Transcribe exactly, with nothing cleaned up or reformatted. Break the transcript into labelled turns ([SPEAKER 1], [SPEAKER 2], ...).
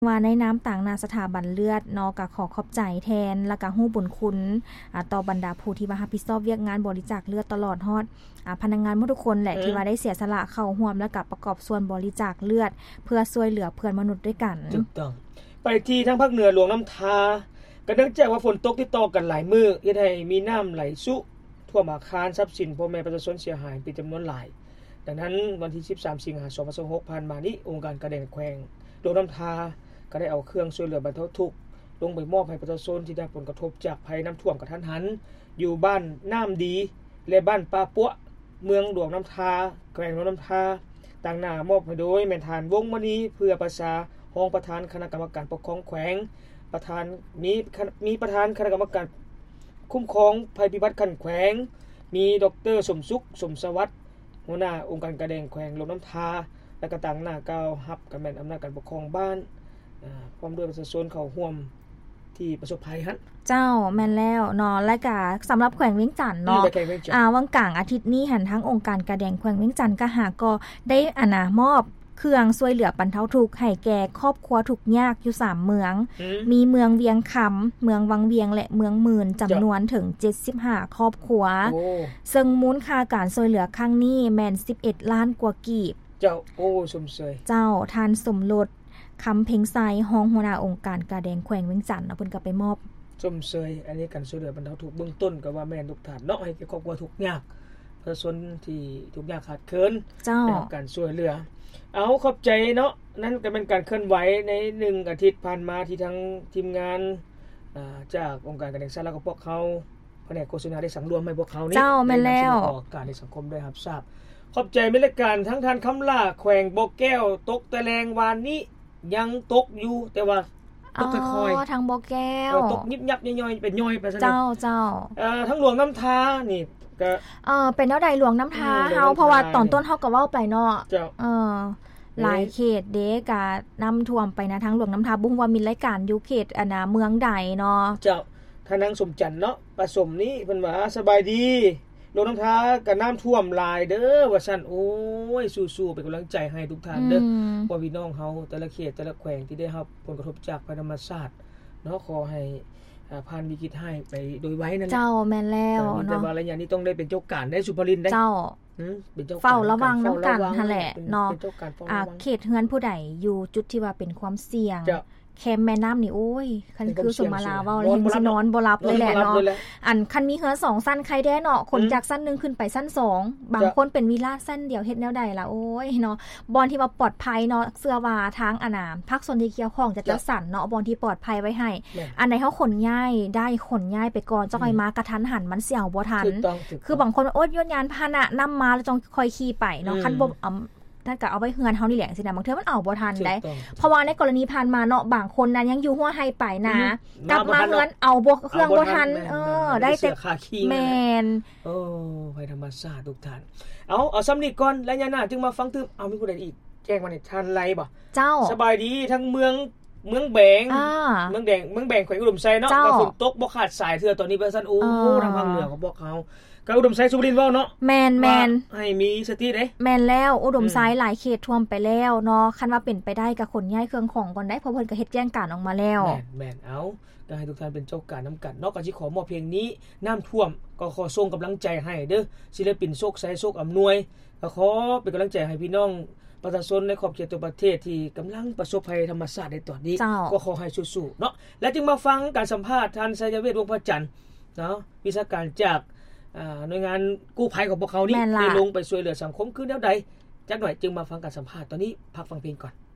[SPEAKER 1] ว่าในน้ำต่างนาสถาบันเลือดเนาะก็ขอขอบใจแทนแล้วก็ฮู้บุญคุณอ่าต่อบรรดาผู้ที่ว่ารับผิดชอบเวียกงานบริจาคเลือดตลอดฮอดอ่าพนักงานทุกคนแหละที่ว่าได้เสียสละเข้าร่วมแล้วก็ประกอบส่วนบริจาคเลือดเพื่อช่วยเหลือเพื่อนมนุษย์ด้วยกัน
[SPEAKER 2] ถูกต้องไปที่ทางภาคเหนือหลวงน้ำทาก็เนื่องจากว่าฝนตกติดต่อกันหลายมื้อเฮ็ดให้มีน้ำไหลซุท่วมอาคารทรัพย์สินพ่อแม่ประชาชนเสียหายเป็นจำนวนหลายดังนั้นวันที่สิบสามสิงหาคมสองพันยี่สิบหกผ่านมานี้องค์การกระแดงแขวงหลวงน้ำทาก็ได้เอาเครื่องช่วยเหลือบรรเทาทุกข์ลงไปมอบให้ประชาชนที่ได้ผลกระทบจากภัยน้ำท่วมกระทันหันอยู่บ้านน้ำดีและบ้านปาปัวเมืองหลวงน้ำทาแขวงหลวงน้ำทาต่างหน้ามอบให้โดยแม่นทานวงมณีเพื่อประชาห้องประธานคณะกรรมการปกครองแขวงประธานมีมีประธานคณะกรรมการคุ้มครองภัยพิบัติขั้นแขวงมีดร.สมสุขสมสวัสดิ์หัวหน้าองค์การกระแดงแขวงหลวงน้ำทาและก็ต่างหน้ากล่าวรับกับแม่นอำนาจการปกครองบ้านพร้อมด้วยประชาชนเข้าร่วมที่ประสบภัยหั่น
[SPEAKER 1] เจ้าแม่นแล้วเนาะและก็สำหรับแขวงเวียงจันทน์เนาะอ่าวังกลางอาทิตย์นี้หันทั้งองค์การกระแดงแขวงเวียงจันทน์ก็หาก็ได้อานามอบเครื่องช่วยเหลือบรรเทาทุกข์ให้แก่ครอบครัวทุกข์ยากอยู่สามเมืองมีเมืองเวียงคำเมืองวังเวียงและเมืองหมื่นจำนวนถึงเจ็ดสิบห้าครอบครัวซึ่งมูลค่าการช่วยเหลือครั้งนี้แม่นสิบเอ็ดล้านกว่ากีบ
[SPEAKER 2] เจ้าโอ้สมเสย
[SPEAKER 1] เจ้าทานสมรสคำเพ็งไซห้องหัวหน้าองค์การกระแดงแขวงเวียงจันทน์เนาะเพิ่นก็ไปมอบ
[SPEAKER 2] สมเสยอันนี้การช่วยเหลือบรรเทาทุกข์เบื้องต้นก็ว่าแม่นทุกฐานเนาะให้แก่ครอบครัวทุกข์ยากประชาชนที่ทุกข์ยากขาดเคินได้รับการช่วยเหลือเอาขอบใจเนาะนั่นก็เป็นการเคลื่อนไหวในหนึ่งอาทิตย์ผ่านมาที่ทั้งทีมงานอ่าจากองค์การกระแดงชาติแล้วก็พวกเขาแผนกโฆษณาได้สังรวมให้พวกเขานี่
[SPEAKER 1] เจ้าแม่นแล้ว
[SPEAKER 2] การในสังคมได้รับทราบขอบใจบริการทั้งทานคำล่าแขวงบ่อแก้วตกตะแลงวานนี้ยังตกอยู่แต่ว่าตกค่อยๆ
[SPEAKER 1] อ๋อทางบ่อแก้ว
[SPEAKER 2] ตกยิบยับย่อยๆเป็นย่อยไปซะ
[SPEAKER 1] เจ้าเจ้า
[SPEAKER 2] เอ่อทั้งหลวงน้ำทานี่ก็
[SPEAKER 1] เออเป็นแนวใดหลวงน้ำทาเฮาเพราะว่าตอนต้นเฮาก็เว้าไปเนาะ
[SPEAKER 2] เจ้า
[SPEAKER 1] เออหลายเขตเด้ก็น้ำท่วมไปนะทั้งหลวงน้ำทาบุ้งว่ามีรายการอยู่เขตอันน่ะเมืองใดเนาะ
[SPEAKER 2] เจ้าท่านางสมจันทร์เนาะประสมนี้เพิ่นว่าสบายดีหลวงน้ำทาก็น้ำท่วมหลายเด้อว่าซั่นโอ้ยสู้ๆเป็นกำลังใจให้ทุกท่านเด้อว่าพี่น้องเฮาแต่ละเขตแต่ละแขวงที่ได้รับผลกระทบจากภัยธรรมชาติเนาะขอให้อ่าผ่านวิกฤตให้ไปโดยไวนั่นแหละ
[SPEAKER 1] เจ้าแม่นแล้วเนาะ
[SPEAKER 2] แต่ว่าระยะนี้ต้องได้เป็นเจ้าการได้สุภรินได้
[SPEAKER 1] เจ้า
[SPEAKER 2] หือเป็นเจ้า
[SPEAKER 1] เฝ้าระวังน้ำกันหั่นแหละเนาะอ่าเขตเฮือนผู้ใดอยู่จุดที่ว่าเป็นความเสี่ยงแคมแม่น้ำนี่โอ้ยคันคือสุมาลาเว้าเลยสินอนบ่หลับเลยแหละเนาะอันคันมีเฮือนสองชั้นใครได้เนาะคนจากชั้นหนึ่งขึ้นไปชั้นสองบางคนเป็นวิลาชั้นเดียวเฮ็ดแนวใดล่ะโอ้ยเนาะบอนที่ว่าปลอดภัยเนาะเสื้อว่าทางอนาภาคส่วนที่เกี่ยวข้องจะจัดสรรเนาะบอนที่ปลอดภัยไว้ให้อันไหนเฮาขนย้ายได้ขนย้ายไปก่อนจังได๋มากระทันหันมันเสี่ยงบ่ทันคือบางคนโอ๊ยยนต์ยานพาหนะนำมาแล้วจงค่อยขี่ไปเนาะคันบ่ท่านก็เอาไว้เฮือนเฮานี่แหละสินะบางเทื่อมันออกบ่ทันได้เพราะว่าในกรณีผ่านมาเนาะบางคนนั้นยังอยู่หัวไห้ไปนะกลับมาเฮือนเอาบ่เครื่องบ่ทันเออได้แต่แม่น
[SPEAKER 2] โอ้ภัยธรรมชาติทุกท่านเอาเอาซ้ำนี่ก่อนแล้วยามหน้าจึงมาฟังถึงเอามีผู้ใดอีกแจ้งมานี่ท่านไรบ่
[SPEAKER 1] เจ้า
[SPEAKER 2] สบายดีทั้งเมืองเมืองแบงเมืองแดงเมืองแบงแขวงอุดมไซเนาะก็ฝนตกบ่ขาดสายเทื่อตอนนี้เพิ่นซั่นโอ้ทางภาคเหนือก็บอกเขาก็อุดมไซสุรินทร์เว้าเนาะ
[SPEAKER 1] แม่นๆ
[SPEAKER 2] ให้มีสติเด้
[SPEAKER 1] แม่นแล้วอุดมไซหลายเขตท่วมไปแล้วเนาะคันว่าเป็นไปได้ก็ขนย้ายเครื่องของก่อนได้เพราะเพิ่นก็เฮ็ดแจ้งการออกมาแล้ว
[SPEAKER 2] แม่นๆเอาก็ให้ทุกท่านเป็นเจ้าการนำกันเนาะก็สิขอมอบเพลงนี้น้ำท่วมก็ขอส่งกำลังใจให้เด้อศิลปินโชคไสโชคอำนวยก็ขอเป็นกำลังใจให้พี่น้องประชาชนในขอบเขตตัวประเทศที่กำลังประสบภัยธรรมชาติในตอนนี้ก็ขอให้สู้ๆเนาะและจึงมาฟังการสัมภาษณ์ท่านชัยเวชวงศ์พระจันทร์เนาะวิชาการจากอ่าหน่วยงานกู้ภัยของพวกเขานี่ได้ลงไปช่วยเหลือสังคมคือแนวใดจักหน่อยจึงมาฟังการสัมภาษณ์ตอนนี้พักฟังเพลงก่อน